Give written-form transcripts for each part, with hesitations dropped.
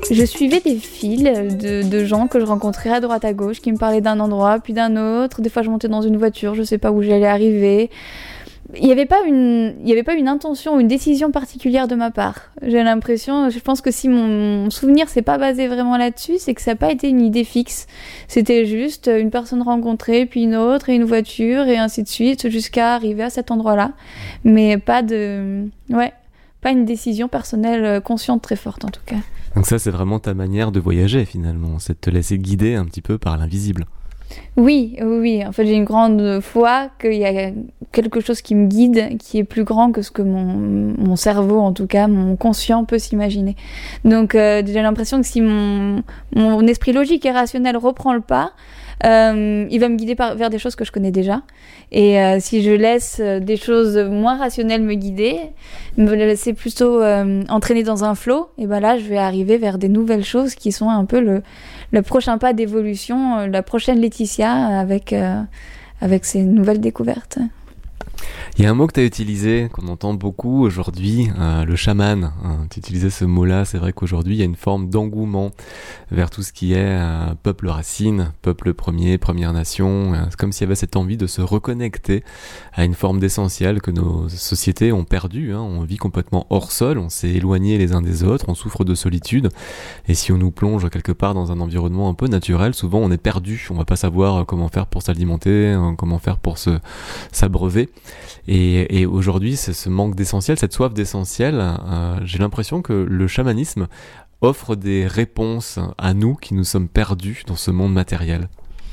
Je suivais des fils de gens que je rencontrais à droite à gauche, qui me parlaient d'un endroit puis d'un autre. Des fois, je montais dans une voiture, je sais pas où j'allais arriver. Il n'y avait pas une intention ou une décision particulière de ma part. J'ai l'impression, je pense que si mon souvenir s'est pas basé vraiment là-dessus, c'est que ça n'a pas été une idée fixe. C'était juste une personne rencontrée, puis une autre, et une voiture, et ainsi de suite, jusqu'à arriver à cet endroit-là. Mais pas une décision personnelle consciente très forte, en tout cas. Donc ça, c'est vraiment ta manière de voyager, finalement. C'est de te laisser guider un petit peu par l'invisible. Oui. En fait, j'ai une grande foi qu'il y a quelque chose qui me guide, qui est plus grand que ce que mon cerveau, en tout cas, mon conscient peut s'imaginer. Donc, j'ai l'impression que si mon esprit logique et rationnel reprend le pas, il va me guider vers des choses que je connais déjà. Et si je laisse des choses moins rationnelles me guider, me laisser plutôt entraîner dans un flow, et ben là, je vais arriver vers des nouvelles choses qui sont un peu le prochain pas d'évolution, la prochaine Laetitia avec ces nouvelles découvertes. Il y a un mot que tu as utilisé, qu'on entend beaucoup aujourd'hui, le chaman. Tu utilisais ce mot-là, c'est vrai qu'aujourd'hui, il y a une forme d'engouement vers tout ce qui est peuple racine, peuple premier, Première Nation. C'est comme s'il y avait cette envie de se reconnecter à une forme d'essentiel que nos sociétés ont perdu. On vit complètement hors sol, on s'est éloigné les uns des autres, on souffre de solitude. Et si on nous plonge quelque part dans un environnement un peu naturel, souvent on est perdu. On va pas savoir comment faire pour s'alimenter, comment faire pour s'abreuver. Et aujourd'hui, c'est ce manque d'essentiel, cette soif d'essentiel, j'ai l'impression que le chamanisme offre des réponses à nous qui nous sommes perdus dans ce monde matériel.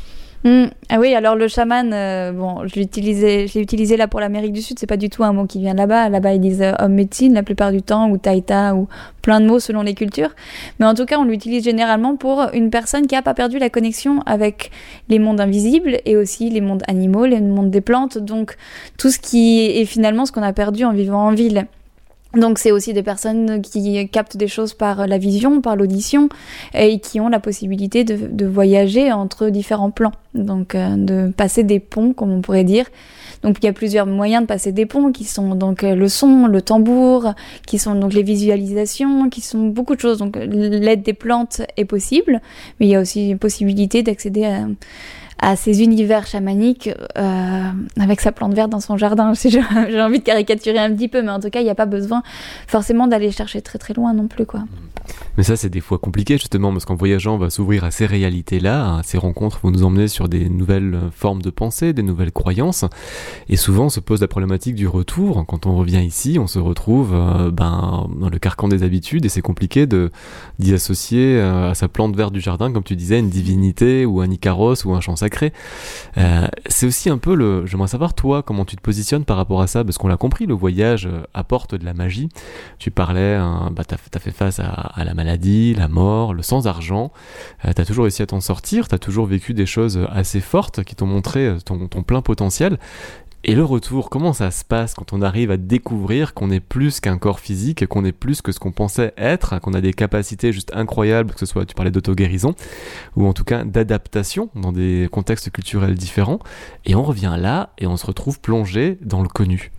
Ah oui, alors le chaman, je l'ai utilisé là pour l'Amérique du Sud, c'est pas du tout un mot qui vient de là-bas. Là-bas, ils disent homme médecine la plupart du temps, ou taïta, ou plein de mots selon les cultures. Mais en tout cas, on l'utilise généralement pour une personne qui a pas perdu la connexion avec les mondes invisibles et aussi les mondes animaux, les mondes des plantes, donc tout ce qui est finalement ce qu'on a perdu en vivant en ville. Donc c'est aussi des personnes qui captent des choses par la vision, par l'audition, et qui ont la possibilité de voyager entre différents plans, donc de passer des ponts, comme on pourrait dire. Donc il y a plusieurs moyens de passer des ponts, qui sont donc le son, le tambour, qui sont donc les visualisations, qui sont beaucoup de choses. Donc l'aide des plantes est possible, mais il y a aussi une possibilité d'accéder à ces univers chamaniques avec sa plante verte dans son jardin. J'ai envie de caricaturer un petit peu, mais en tout cas, il n'y a pas besoin forcément d'aller chercher très très loin non plus, quoi. Mais ça, c'est des fois compliqué, justement, parce qu'en voyageant, on va s'ouvrir à ces réalités-là. Ces rencontres vont nous emmener sur des nouvelles formes de pensée, des nouvelles croyances. Et souvent, on se pose la problématique du retour. Quand on revient ici, on se retrouve dans le carcan des habitudes, et c'est compliqué d'y associer à sa plante verte du jardin, comme tu disais, une divinité ou un Icaros ou un chant sacré. C'est aussi un peu j'aimerais savoir, toi, comment tu te positionnes par rapport à ça, parce qu'on l'a compris, le voyage apporte de la magie. Tu parlais, t'as fait face à la maladie, la mort, le sans-argent. T'as toujours réussi à t'en sortir, t'as toujours vécu des choses assez fortes qui t'ont montré ton plein potentiel. Et le retour, comment ça se passe quand on arrive à découvrir qu'on est plus qu'un corps physique, qu'on est plus que ce qu'on pensait être, qu'on a des capacités juste incroyables, que ce soit, tu parlais d'auto-guérison, ou en tout cas d'adaptation dans des contextes culturels différents, et on revient là, et on se retrouve plongé dans le connu.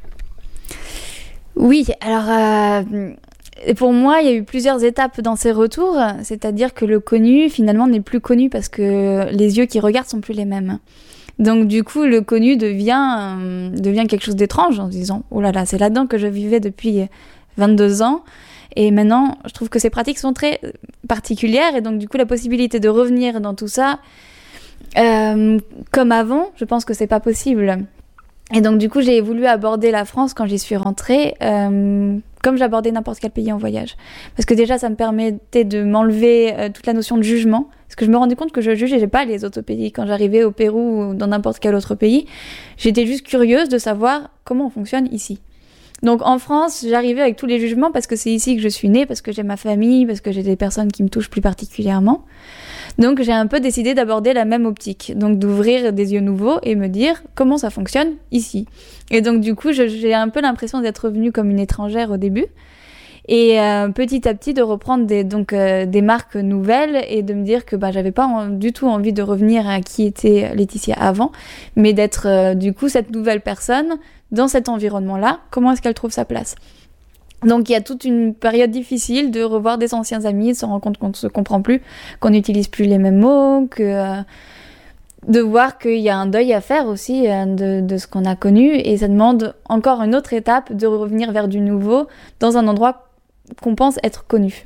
Oui, alors pour moi, il y a eu plusieurs étapes dans ces retours, c'est-à-dire que le connu, finalement, n'est plus connu parce que les yeux qui regardent sont plus les mêmes. Donc du coup, le connu devient quelque chose d'étrange en se disant « Oh là là, c'est là-dedans que je vivais depuis 22 ans ». Et maintenant, je trouve que ces pratiques sont très particulières et donc du coup, la possibilité de revenir dans tout ça comme avant, je pense que c'est pas possible. Et donc du coup, j'ai voulu aborder la France quand j'y suis rentrée comme j'abordais n'importe quel pays en voyage. Parce que déjà, ça me permettait de m'enlever toute la notion de jugement. Parce que je me rendais compte que je jugeais pas les autres pays. Quand j'arrivais au Pérou ou dans n'importe quel autre pays, j'étais juste curieuse de savoir comment on fonctionne ici. Donc en France, j'arrivais avec tous les jugements parce que c'est ici que je suis née, parce que j'ai ma famille, parce que j'ai des personnes qui me touchent plus particulièrement. Donc j'ai un peu décidé d'aborder la même optique, donc d'ouvrir des yeux nouveaux et me dire comment ça fonctionne ici. Et donc du coup, j'ai un peu l'impression d'être revenue comme une étrangère au début, et petit à petit de reprendre des marques nouvelles et de me dire que j'avais pas du tout envie de revenir à qui était Laetitia avant, mais d'être du coup cette nouvelle personne dans cet environnement-là. Comment est-ce qu'elle trouve sa place ? Donc il y a toute une période difficile de revoir des anciens amis, de se rendre compte qu'on ne se comprend plus, qu'on n'utilise plus les mêmes mots, de voir qu'il y a un deuil à faire aussi de ce qu'on a connu, et ça demande encore une autre étape de revenir vers du nouveau dans un endroit qu'on pense être connu.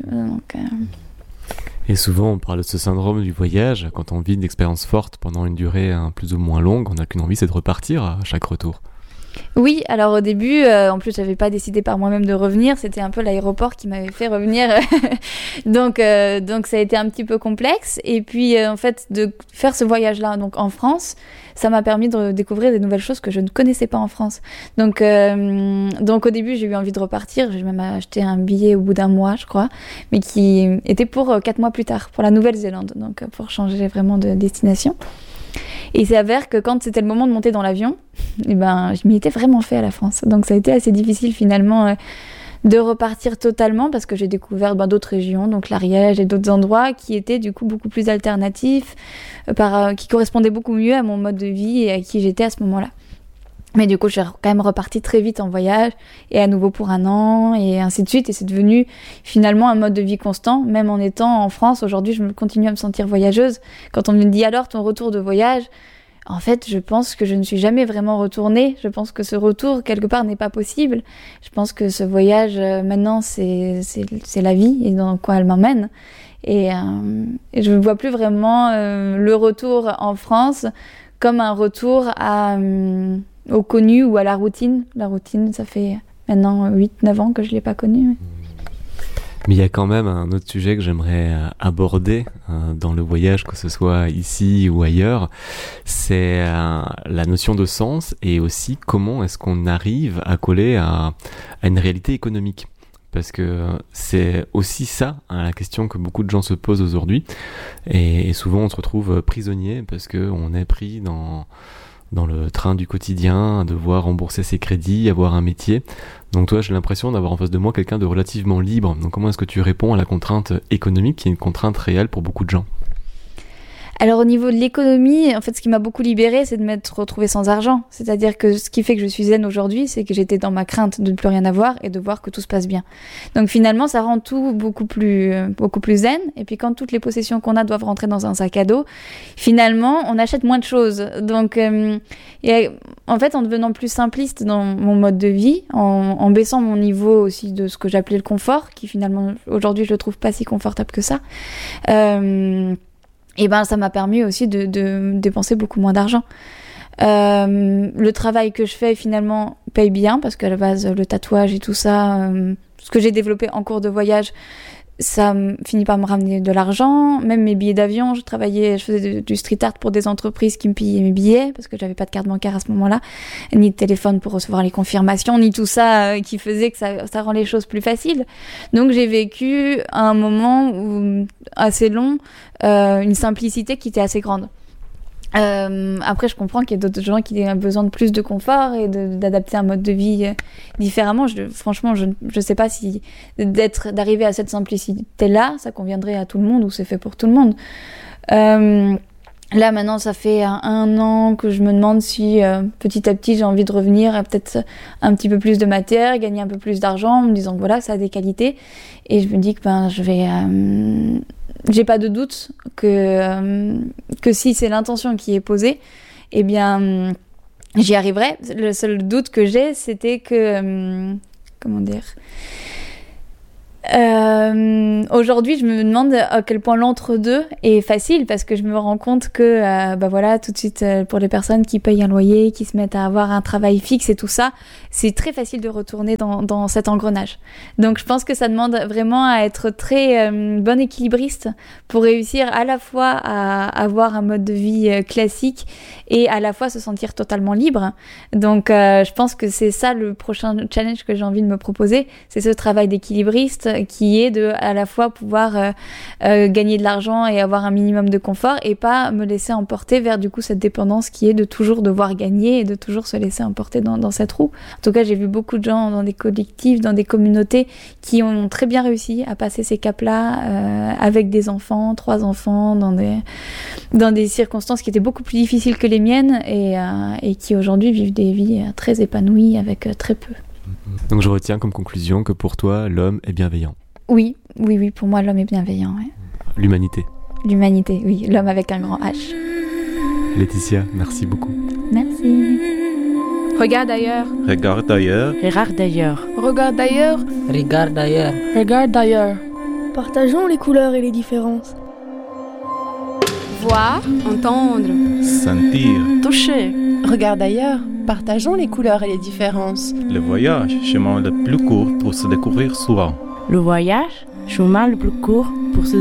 Et souvent on parle de ce syndrome du voyage, quand on vit une expérience forte pendant une durée plus ou moins longue, on n'a qu'une envie, c'est de repartir à chaque retour. Oui, alors au début, en plus j'avais pas décidé par moi-même de revenir, c'était un peu l'aéroport qui m'avait fait revenir, donc ça a été un petit peu complexe, et puis en fait de faire ce voyage-là donc en France, ça m'a permis de découvrir des nouvelles choses que je ne connaissais pas en France. Donc au début j'ai eu envie de repartir, j'ai même acheté un billet au bout d'un mois je crois, mais qui était pour 4 mois plus tard, pour la Nouvelle-Zélande, donc pour changer vraiment de destination. Et il s'avère que quand c'était le moment de monter dans l'avion, je m'y étais vraiment fait à la France. Donc ça a été assez difficile finalement de repartir totalement parce que j'ai découvert d'autres régions, donc l'Ariège et d'autres endroits qui étaient du coup beaucoup plus alternatifs, qui correspondaient beaucoup mieux à mon mode de vie et à qui j'étais à ce moment-là. Mais du coup, je suis quand même repartie très vite en voyage, et à nouveau pour 1 an, et ainsi de suite. Et c'est devenu finalement un mode de vie constant, même en étant en France. Aujourd'hui, je continue à me sentir voyageuse. Quand on me dit alors ton retour de voyage, en fait, je pense que je ne suis jamais vraiment retournée. Je pense que ce retour, quelque part, n'est pas possible. Je pense que ce voyage, maintenant, c'est la vie et dans quoi elle m'emmène. Et je ne vois plus vraiment le retour en France comme un retour au connu ou à la routine. La routine, ça fait maintenant 8-9 ans que je ne l'ai pas connue. Mais il y a quand même un autre sujet que j'aimerais aborder dans le voyage, que ce soit ici ou ailleurs, c'est la notion de sens, et aussi comment est-ce qu'on arrive à coller à une réalité économique. Parce que c'est aussi ça, la question que beaucoup de gens se posent aujourd'hui, et souvent on se retrouve prisonnier parce qu'on est pris dans le train du quotidien, devoir rembourser ses crédits, avoir un métier. Donc toi, j'ai l'impression d'avoir en face de moi quelqu'un de relativement libre. Donc comment est-ce que tu réponds à la contrainte économique, qui est une contrainte réelle pour beaucoup de gens ? Alors au niveau de l'économie, en fait, ce qui m'a beaucoup libérée, c'est de m'être retrouvée sans argent. C'est-à-dire que ce qui fait que je suis zen aujourd'hui, c'est que j'étais dans ma crainte de ne plus rien avoir et de voir que tout se passe bien. Donc finalement, ça rend tout beaucoup plus zen. Et puis quand toutes les possessions qu'on a doivent rentrer dans un sac à dos, finalement, on achète moins de choses. Donc en fait, en devenant plus simpliste dans mon mode de vie, en baissant mon niveau aussi de ce que j'appelais le confort, qui finalement, aujourd'hui, je le trouve pas si confortable que ça, et ça m'a permis aussi de dépenser beaucoup moins d'argent. Le travail que je fais finalement paye bien, parce qu'à la base le tatouage et tout ça, ce que j'ai développé en cours de voyage, ça finit par me ramener de l'argent. Même mes billets d'avion, je faisais du street art pour des entreprises qui me payaient mes billets, parce que j'avais pas de carte bancaire à ce moment-là, ni de téléphone pour recevoir les confirmations, ni tout ça qui faisait que ça rend les choses plus faciles. Donc j'ai vécu un moment assez long, une simplicité qui était assez grande. Après, je comprends qu'il y a d'autres gens qui ont besoin de plus de confort et d'adapter un mode de vie différemment. Franchement, je sais pas si d'arriver à cette simplicité-là, ça conviendrait à tout le monde ou c'est fait pour tout le monde. Là, maintenant, ça fait 1 an que je me demande si petit à petit j'ai envie de revenir à peut-être un petit peu plus de matière, gagner un peu plus d'argent, en me disant que voilà, ça a des qualités. Et je me dis que je vais... j'ai pas de doute que si c'est l'intention qui est posée, eh bien, j'y arriverai. Le seul doute que j'ai, c'était que... comment dire ? Aujourd'hui, je me demande à quel point l'entre-deux est facile, parce que je me rends compte que tout de suite pour les personnes qui payent un loyer, qui se mettent à avoir un travail fixe et tout ça, c'est très facile de retourner dans cet engrenage. Donc je pense que ça demande vraiment à être très bon équilibriste pour réussir à la fois à avoir un mode de vie classique et à la fois se sentir totalement libre. Donc je pense que c'est ça le prochain challenge que j'ai envie de me proposer, c'est ce travail d'équilibriste qui est de à la fois pouvoir gagner de l'argent et avoir un minimum de confort, et pas me laisser emporter vers du coup cette dépendance qui est de toujours devoir gagner et de toujours se laisser emporter dans cette roue. En tout cas, j'ai vu beaucoup de gens dans des collectifs, dans des communautés qui ont très bien réussi à passer ces caps-là avec des enfants, 3 enfants, dans des circonstances qui étaient beaucoup plus difficiles que les miennes, et qui aujourd'hui vivent des vies très épanouies avec très peu. Donc je retiens comme conclusion que pour toi, l'homme est bienveillant. Oui, pour moi, l'homme est bienveillant. Ouais. L'humanité. L'humanité, oui, l'homme avec un grand H. Laetitia, merci beaucoup. Merci. Regarde ailleurs. Regarde ailleurs. Regarde ailleurs. Regarde ailleurs. Regarde ailleurs. Regarde ailleurs. Partageons les couleurs et les différences. Voir, entendre, Sentir. Toucher. Regarde ailleurs. Partageons les couleurs et les différences. Le voyage, chemin le plus court pour se découvrir soi. Le voyage, chemin le plus court